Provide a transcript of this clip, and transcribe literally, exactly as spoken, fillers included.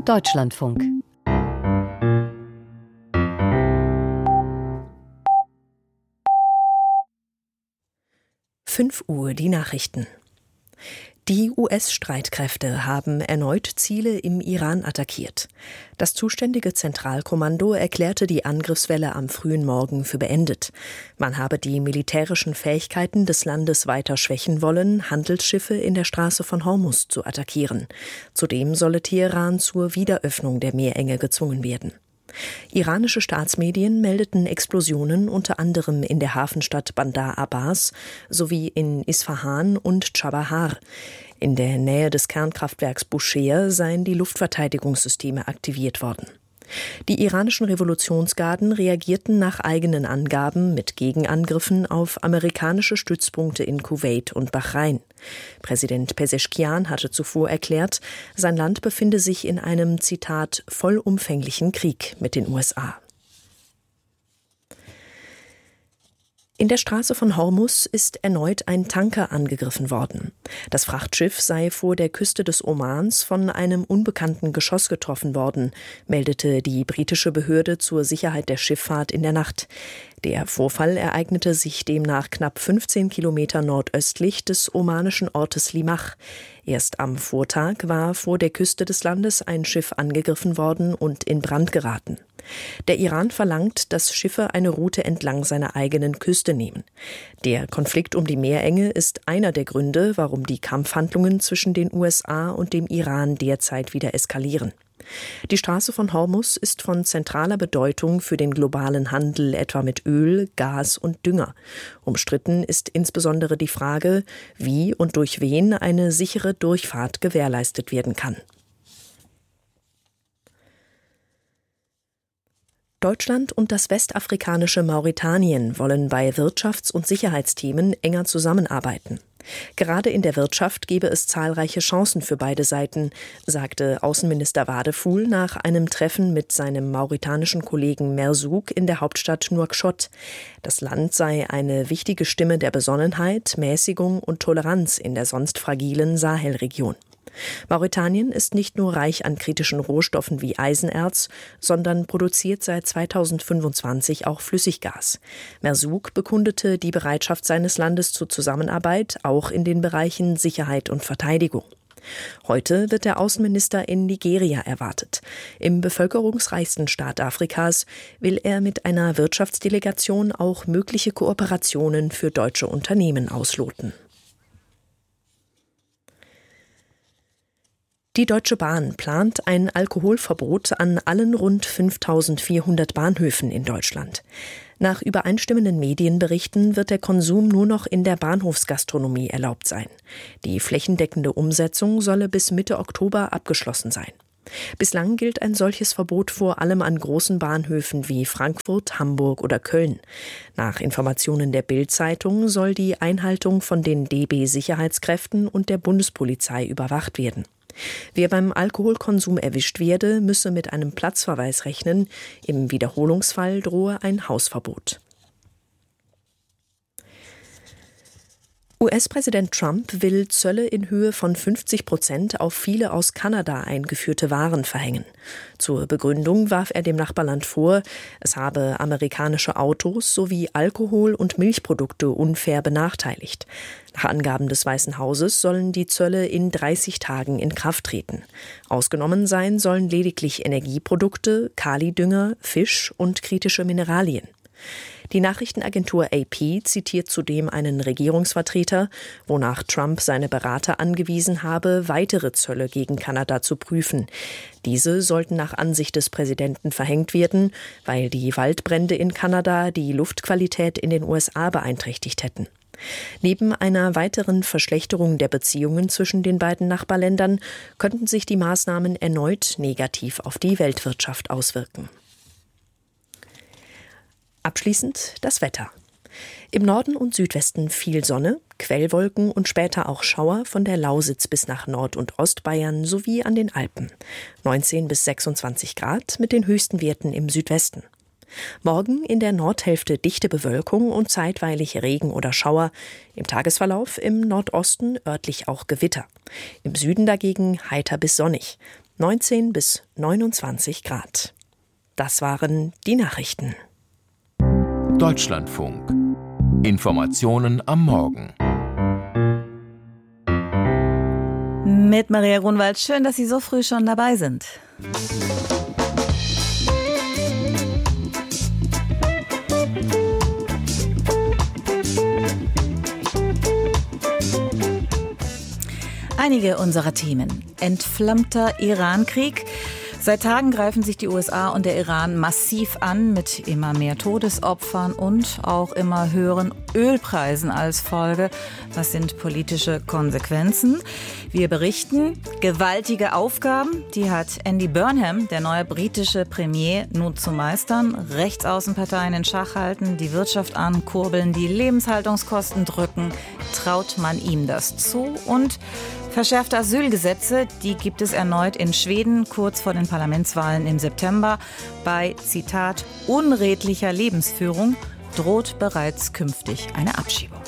Deutschlandfunk. fünf Uhr die Nachrichten. Die U S-Streitkräfte haben erneut Ziele im Iran attackiert. Das zuständige Zentralkommando erklärte die Angriffswelle am frühen Morgen für beendet. Man habe die militärischen Fähigkeiten des Landes weiter schwächen wollen, Handelsschiffe in der Straße von Hormuz zu attackieren. Zudem solle Teheran zur Wiederöffnung der Meerenge gezwungen werden. Iranische Staatsmedien meldeten Explosionen unter anderem in der Hafenstadt Bandar Abbas sowie in Isfahan und Chabahar. In der Nähe des Kernkraftwerks Bushehr seien die Luftverteidigungssysteme aktiviert worden. Die iranischen Revolutionsgarden reagierten nach eigenen Angaben mit Gegenangriffen auf amerikanische Stützpunkte in Kuwait und Bahrain. Präsident Pezeschkian hatte zuvor erklärt, sein Land befinde sich in einem, Zitat, vollumfänglichen Krieg mit den U S A. In der Straße von Hormuz ist erneut ein Tanker angegriffen worden. Das Frachtschiff sei vor der Küste des Omans von einem unbekannten Geschoss getroffen worden, meldete die britische Behörde zur Sicherheit der Schifffahrt in der Nacht. Der Vorfall ereignete sich demnach knapp fünfzehn Kilometer nordöstlich des omanischen Ortes Limach. Erst am Vortag war vor der Küste des Landes ein Schiff angegriffen worden und in Brand geraten. Der Iran verlangt, dass Schiffe eine Route entlang seiner eigenen Küste nehmen. Der Konflikt um die Meerenge ist einer der Gründe, warum die Kampfhandlungen zwischen den U S A und dem Iran derzeit wieder eskalieren. Die Straße von Hormuz ist von zentraler Bedeutung für den globalen Handel etwa mit Öl, Gas und Dünger. Umstritten ist insbesondere die Frage, wie und durch wen eine sichere Durchfahrt gewährleistet werden kann. Deutschland und das westafrikanische Mauretanien wollen bei Wirtschafts- und Sicherheitsthemen enger zusammenarbeiten. Gerade in der Wirtschaft gebe es zahlreiche Chancen für beide Seiten, sagte Außenminister Wadefuhl nach einem Treffen mit seinem mauretanischen Kollegen Merzouk in der Hauptstadt Nouakchott. Das Land sei eine wichtige Stimme der Besonnenheit, Mäßigung und Toleranz in der sonst fragilen Sahelregion. Mauretanien ist nicht nur reich an kritischen Rohstoffen wie Eisenerz, sondern produziert seit zweitausendfünfundzwanzig auch Flüssiggas. Merzouk bekundete die Bereitschaft seines Landes zur Zusammenarbeit, auch in den Bereichen Sicherheit und Verteidigung. Heute wird der Außenminister in Nigeria erwartet. Im bevölkerungsreichsten Staat Afrikas will er mit einer Wirtschaftsdelegation auch mögliche Kooperationen für deutsche Unternehmen ausloten. Die Deutsche Bahn plant ein Alkoholverbot an allen rund fünftausendvierhundert Bahnhöfen in Deutschland. Nach übereinstimmenden Medienberichten wird der Konsum nur noch in der Bahnhofsgastronomie erlaubt sein. Die flächendeckende Umsetzung solle bis Mitte Oktober abgeschlossen sein. Bislang gilt ein solches Verbot vor allem an großen Bahnhöfen wie Frankfurt, Hamburg oder Köln. Nach Informationen der Bild-Zeitung soll die Einhaltung von den D B-Sicherheitskräften und der Bundespolizei überwacht werden. Wer beim Alkoholkonsum erwischt werde, müsse mit einem Platzverweis rechnen. Im Wiederholungsfall drohe ein Hausverbot. U S-Präsident Trump will Zölle in Höhe von fünfzig Prozent auf viele aus Kanada eingeführte Waren verhängen. Zur Begründung warf er dem Nachbarland vor, es habe amerikanische Autos sowie Alkohol- und Milchprodukte unfair benachteiligt. Nach Angaben des Weißen Hauses sollen die Zölle in dreißig Tagen in Kraft treten. Ausgenommen sein sollen lediglich Energieprodukte, Kalidünger, Fisch und kritische Mineralien. Die Nachrichtenagentur A P zitiert zudem einen Regierungsvertreter, wonach Trump seine Berater angewiesen habe, weitere Zölle gegen Kanada zu prüfen. Diese sollten nach Ansicht des Präsidenten verhängt werden, weil die Waldbrände in Kanada die Luftqualität in den U S A beeinträchtigt hätten. Neben einer weiteren Verschlechterung der Beziehungen zwischen den beiden Nachbarländern könnten sich die Maßnahmen erneut negativ auf die Weltwirtschaft auswirken. Abschließend das Wetter. Im Norden und Südwesten viel Sonne, Quellwolken und später auch Schauer von der Lausitz bis nach Nord- und Ostbayern sowie an den Alpen. neunzehn bis sechsundzwanzig Grad mit den höchsten Werten im Südwesten. Morgen in der Nordhälfte dichte Bewölkung und zeitweilig Regen oder Schauer. Im Tagesverlauf im Nordosten örtlich auch Gewitter. Im Süden dagegen heiter bis sonnig. neunzehn bis neunundzwanzig Grad. Das waren die Nachrichten. Deutschlandfunk. Informationen am Morgen. Mit Maria Grunwald. Schön, dass Sie so früh schon dabei sind. Einige unserer Themen. Entflammter Iran-Krieg. Seit Tagen greifen sich die U S A und der Iran massiv an mit immer mehr Todesopfern und auch immer höheren Ölpreisen als Folge. Was sind politische Konsequenzen? Wir berichten, gewaltige Aufgaben, die hat Andy Burnham, der neue britische Premier, nun zu meistern. Rechtsaußenparteien in Schach halten, die Wirtschaft ankurbeln, die Lebenshaltungskosten drücken. Traut man ihm das zu? Und verschärfte Asylgesetze, die gibt es erneut in Schweden kurz vor den Parlamentswahlen im September. Bei, Zitat, unredlicher Lebensführung droht bereits künftig eine Abschiebung.